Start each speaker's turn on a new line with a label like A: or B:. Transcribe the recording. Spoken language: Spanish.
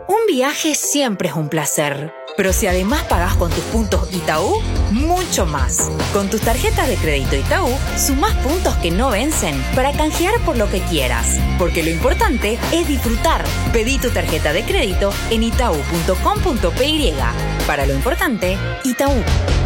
A: Un viaje siempre es un placer, pero si además pagás con tus puntos Itaú, mucho más. Con tus tarjetas de crédito Itaú, sumás puntos que no vencen para canjear por lo que quieras. Porque lo importante es disfrutar. Pedí tu tarjeta de crédito en itau.com.py. Para lo importante, Itaú.